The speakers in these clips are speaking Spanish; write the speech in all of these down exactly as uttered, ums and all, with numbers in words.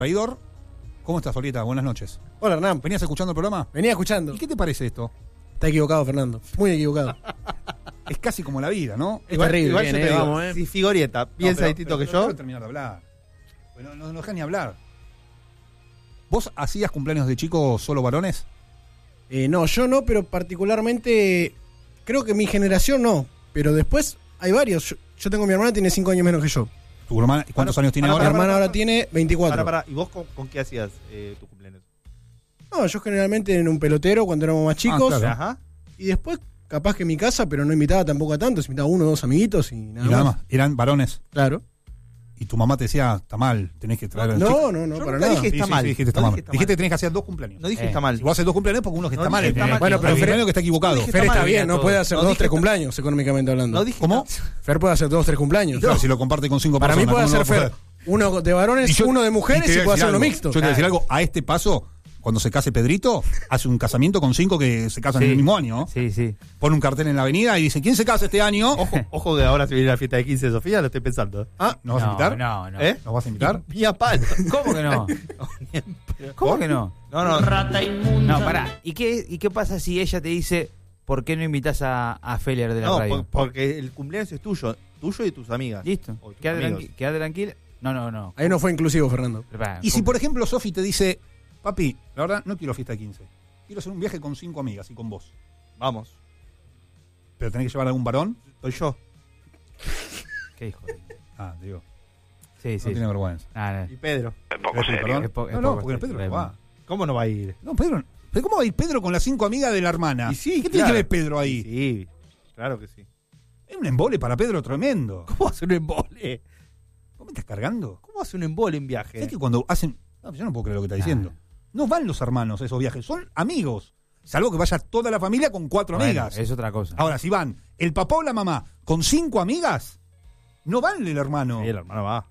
Traidor, ¿cómo estás, Solieta? Buenas noches. Hola, Hernán. ¿Venías escuchando el programa? Venía escuchando. ¿Y qué te parece esto? Está equivocado, Fernando. Muy equivocado. Es casi como la vida, ¿no? Es terrible. Igual Bien, yo te eh, digo, vamos, eh. si Figorieta piensa No, pero- distinto pero- que pero yo, déjalo terminar de hablar. Pues no, no, no dejas ni hablar. ¿Vos hacías cumpleaños de chicos solo varones? Eh, no, yo no, pero particularmente creo que mi generación no. Pero después hay varios. Yo, yo tengo mi hermana, tiene cinco años menos que yo. ¿Tu hermana cuántos Para- años tiene para- Mi ahora? hermana ahora tiene veinticuatro. Pará, pará. ¿Y vos con, con qué hacías eh, tu cumpleaños? No, yo generalmente en un pelotero cuando éramos más chicos. Ah, claro. Ajá. Y después, capaz que en mi casa, pero no invitaba tampoco a tantos. Invitaba a uno o dos amiguitos y nada, Y nada más. más. Eran varones. Claro. Y tu mamá te decía, está mal, tenés que traer al chico. No, no, no, Yo para nunca nada. dije- Sí, está sí, mal. sí, dijiste, está No mal. dije está Dijiste mal. que tenés que hacer dos cumpleaños. No dije Eh. está mal. Si vos haces dos cumpleaños porque uno que No está mal. dije el está mal. Bueno, el pero Fer- cumpleaños que está equivocado. no dije Fer está está mal, bien, no todo. puede hacer No dos, dije tres está- cumpleaños, económicamente hablando. No dije ¿Cómo? Fer puede hacer dos, tres cumpleaños. Claro, si lo comparte con cinco Para mí personas. puede ¿cómo no hacer Fer uno de varones, Y yo- uno de y mujeres te y, voy a puede decir hacer uno algo. mixto. Yo te voy a decir algo, a este paso, cuando se case Pedrito, hace un casamiento con cinco que se casan Sí. en el mismo año. Sí, sí. Pone un cartel en la avenida y dice, ¿quién se casa este año? Ojo, ojo que ahora se viene la fiesta de quince de Sofía, lo estoy pensando. Ah, ¿Nos vas a invitar? No, no. ¿Eh? ¿Nos vas a invitar? Ni a palo. ¿Cómo que no? ¿Cómo que no? No, no. No, pará. ¿Y qué, ¿Y qué pasa si ella te dice, ¿por qué no invitas a, a Feller de la No, radio? por- porque el cumpleaños es tuyo, tuyo y tus amigas. Listo. O tus Quédate, amigos. tranqui- quédate tranquila. No, no, no. ahí no fue inclusivo, Fernando. Pará, Y si, ¿cómo? por ejemplo, Sofi te dice, papi, la verdad, no quiero fiesta de quince. Quiero hacer un viaje con cinco amigas y con vos. Vamos. ¿Pero tenés que llevar a algún varón? Soy yo. ¿Qué hijo? de- Ah, digo, Sí, no sí. tiene vergüenza. Ah, no. Y Pedro. ¿Querés pedir perdón? Es po- es no, no, poco porque serio, Pedro no va. ¿Cómo no va a ir? No, Pedro, ¿pero cómo va a ir Pedro con las cinco amigas de la hermana? Y sí, ¿Qué claro. tiene que ver Pedro ahí? Sí, claro que sí. Es un embole para Pedro tremendo. ¿Cómo hace un embole? ¿Vos me estás cargando? ¿Cómo hace un embole en viaje? ¿Sabés que cuando hacen... No, yo no puedo creer lo que está diciendo. No van los hermanos a esos viajes, son amigos. Salvo que vaya toda la familia con cuatro Bueno, amigas. es otra cosa. Ahora, si van el papá o la mamá con cinco amigas, no van el hermano. Sí, el hermano va.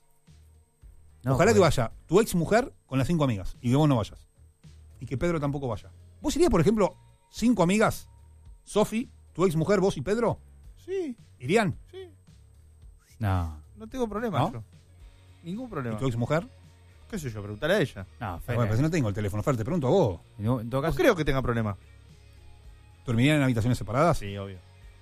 No, Ojalá que pues, vaya tu ex mujer con las cinco amigas y que vos no vayas. Y que Pedro tampoco vaya. ¿Vos irías, por ejemplo, cinco amigas? Sofi, tu ex mujer, vos y Pedro. Sí, ¿Irían? sí. No, No tengo problema ¿No? yo. Ningún ¿Y problema. tu ex mujer? ¿Qué sé yo? Preguntale a ella. no, Bueno, pero si no tengo el teléfono, Fer, te pregunto a vos. En en todo No caso, creo que tenga problema. ¿Dormirían en habitaciones separadas? Sí, obvio.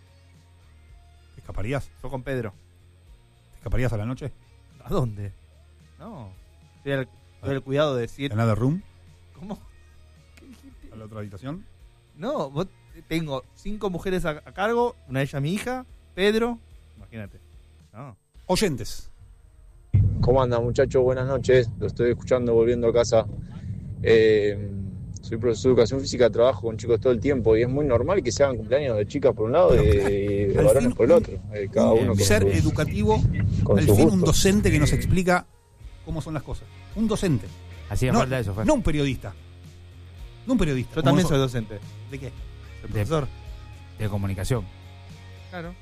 ¿Te escaparías? Yo con Pedro. ¿Te escaparías a la noche? ¿A dónde? No. Estoy al, estoy al cuidado de decir. ¿En another room? ¿Cómo? ¿A la otra habitación? No, vos- tengo cinco mujeres a, a cargo, una de ellas mi hija, Pedro. Imagínate. No. Oyentes. ¿Cómo andan, muchachos? Buenas noches. Lo estoy escuchando volviendo a casa. Eh, soy profesor de educación física, trabajo con chicos todo el tiempo y es muy normal que se hagan cumpleaños de chicas por un lado y de, Al varones fin, por el otro. Eh, cada uno Un con ser su- educativo, con al sus fin un gustos. docente que nos explica cómo son las cosas. Un docente. hacía No, falta eso, Fer. no un periodista. No un periodista. Yo como también nosotros. soy docente. ¿De qué? Soy profesor. De comunicación. Claro.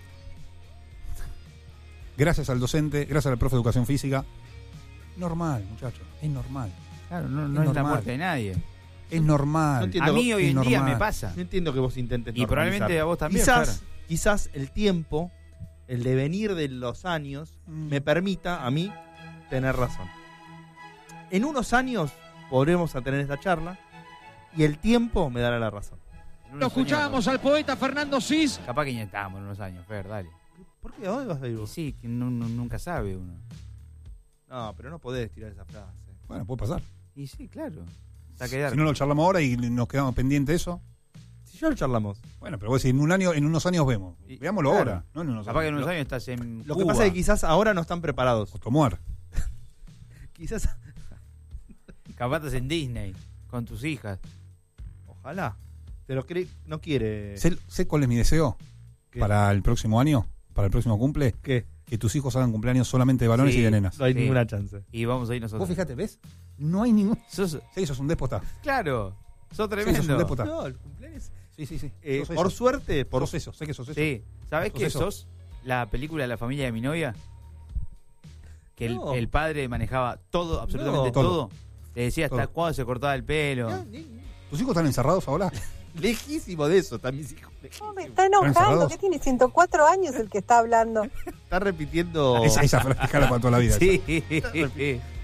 Gracias al docente, gracias al profe de educación física. Normal, muchachos. Es normal. Claro, no, Es no es la normal. muerte de nadie. Es normal. No entiendo. A mí hoy es en día normal. me pasa. No entiendo que vos intentes Y probablemente normalizar. a vos también, Quizás, Fer. quizás el tiempo, el devenir de los años, Mm. me permita a mí tener razón. En unos años podremos a tener esta charla y el tiempo me dará la razón. En unos Lo escuchábamos años, al poeta Fernando Cis. Capaz que inyectamos en unos años, Fer, dale. ¿Por qué? ¿A dónde vas a ir Y vos? sí, que no- no- nunca sabe uno. No, pero no podés tirar esa frase. Bueno, puede pasar. Y sí, claro. Está quedar. Si no lo charlamos ahora y nos quedamos pendientes de eso. Si ya lo charlamos. Bueno, pero vos decís, en un año, en unos años vemos. Y- Veámoslo claro. ahora. No en unos Capaz que en años. unos años estás en Lo que Cuba. pasa es que quizás ahora no están preparados. Otomar. Quizás. Capaz estás en Disney con tus hijas. Ojalá. Te lo cree. No quiere. ¿Sé, sé cuál es mi deseo ¿Qué? para el próximo año? Para el próximo cumple. ¿Qué? Que tus hijos hagan cumpleaños solamente de varones Sí. y de nenas. No hay Sí. ninguna chance. Y vamos a ir nosotros. Vos fíjate, ¿ves? No hay ningún... Sos- Sí, sos un déspota. claro, sos Sí, tremendo. sos un déspota. No, el cumpleaños. Sí, sí, sí. Eh, Sos por eso. suerte, por Sos eso, sé que sos eso. Sí, ¿sabés ¿Sos que eso? sos la película de La familia de mi novia? Que el, No. el padre manejaba todo, absolutamente No. todo. Te decía hasta Todo. cuándo se cortaba el pelo. No, ni- ni- ¿Tus hijos están encerrados ahora? Lejísimo de eso, están mis hijos. No, me lejísimo. está enojando, encerrados? que tiene ciento cuatro años el que está hablando. Está repitiendo. Esa, esa frase es cara para toda la vida. Sí, Está repi-